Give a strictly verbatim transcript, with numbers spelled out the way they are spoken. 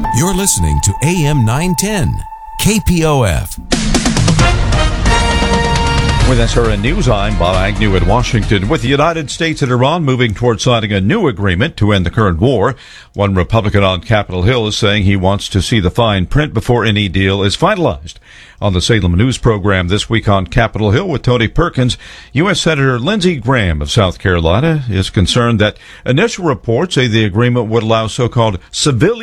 You're listening to A M nine ten, K P O F. With S R N News, I'm Bob Agnew in Washington. With the United States and Iran moving towards signing a new agreement to end the current war, one Republican on Capitol Hill is saying he wants to see the fine print before any deal is finalized. On the Salem News program this week on Capitol Hill with Tony Perkins, U S Senator Lindsey Graham of South Carolina is concerned that initial reports say the agreement would allow so-called civilian